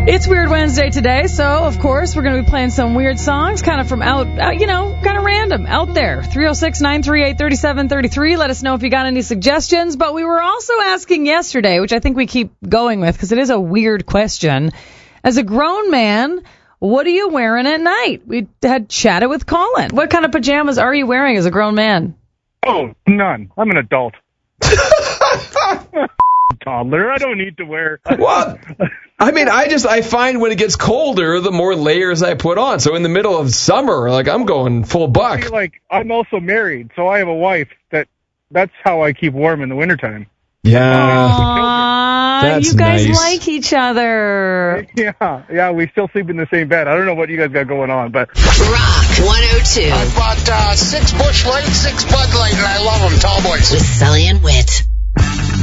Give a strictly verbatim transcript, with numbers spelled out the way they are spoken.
It's Weird Wednesday today, so of course we're going to be playing some weird songs, kind of from out, out you know, kind of random, out there. three oh six, nine three eight, three seven three three. Let us know if you got any suggestions. But we were also asking yesterday, which I think we keep going with because it is a weird question. As a grown man, what are you wearing at night? We had chatted with Colin. What kind of pajamas are you wearing as a grown man? Oh, none. I'm an adult. Toddler. I don't need to wear. What? I mean, I just, I find when it gets colder, the more layers I put on. So in the middle of summer, like, I'm going full buck. I like, I'm also married, so I have a wife that, that's how I keep warm in the wintertime. Yeah. Aww, That's you guys nice. like each other. Yeah, yeah, we still sleep in the same bed. I don't know what you guys got going on, but... Rock one oh two. I bought uh, six Busch Light, six Bud Light, and I love them, tall boys. With Sully and Whit.